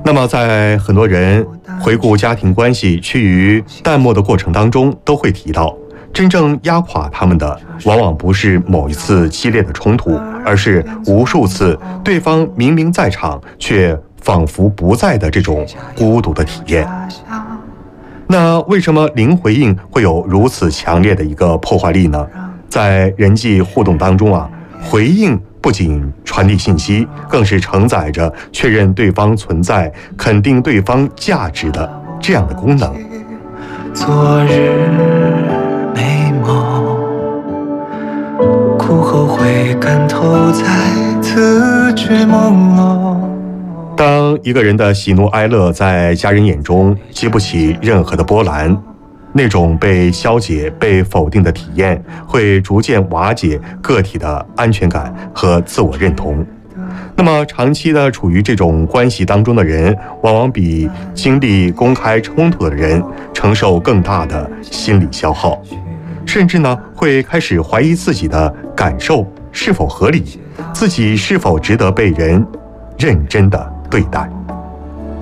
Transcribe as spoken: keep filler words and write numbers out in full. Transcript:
那么在很多人回顾家庭关系趋于淡漠的过程当中，都会提到，真正压垮他们的往往不是某一次激烈的冲突，而是无数次对方明明在场却仿佛不在的这种孤独的体验。那为什么零回应会有如此强烈的一个破坏力呢？在人际互动当中啊，回应不仅传递信息，更是承载着确认对方存在、肯定对方价值的这样的功能。 昨日美梦，哭后悔感头在此却朦胧。 当一个人的喜怒哀乐在家人眼中激不起任何的波澜，那种被消解、被否定的体验会逐渐瓦解个体的安全感和自我认同。那么长期的处于这种关系当中的人，往往比经历公开冲突的人承受更大的心理消耗，甚至呢会开始怀疑自己的感受是否合理，自己是否值得被人认真的对待。